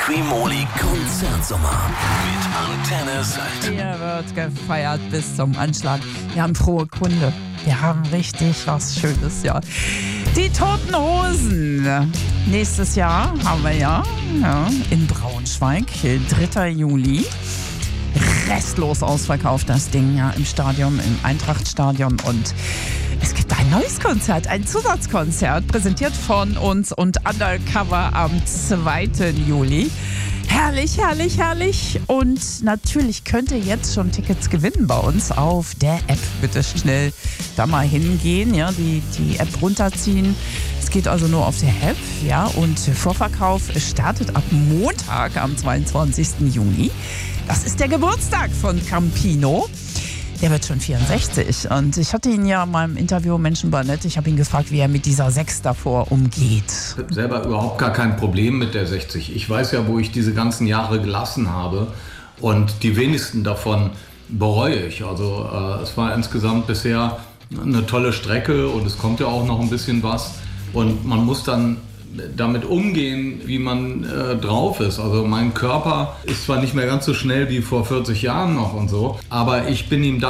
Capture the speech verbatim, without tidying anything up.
Primoly Konzertsommer mit Antenne Salz. Hier wird gefeiert bis zum Anschlag. Wir haben frohe Kunde. Wir haben richtig was Schönes, ja. Die Toten Hosen. Nächstes Jahr haben wir ja, ja in Braunschweig, dritter Juli. Restlos ausverkauft das Ding ja im Stadion, im Eintrachtstadion, und es gibt ein neues Konzert, ein Zusatzkonzert, präsentiert von uns und Undercover am zweiten Juli. Herrlich, herrlich, herrlich. Und natürlich könnt ihr jetzt schon Tickets gewinnen bei uns auf der App. Bitte schnell da mal hingehen, ja, die, die App runterziehen. Es geht also nur auf der App, ja, und Vorverkauf startet ab Montag am zweiundzwanzigsten Juni. Das ist der Geburtstag von Campino. Der wird schon vierundsechzig, und ich hatte ihn ja mal im Interview Menschen Burnett, ich habe ihn gefragt, wie er mit dieser sechs davor umgeht. Ich habe selber überhaupt gar kein Problem mit der sechzig. Ich weiß ja, wo ich diese ganzen Jahre gelassen habe, und die wenigsten davon bereue ich. Also äh, es war insgesamt bisher eine tolle Strecke, und es kommt ja auch noch ein bisschen was, und man muss dann damit umgehen, wie man äh, drauf ist. Also mein Körper ist zwar nicht mehr ganz so schnell wie vor vierzig Jahren noch und so, aber ich bin ihm da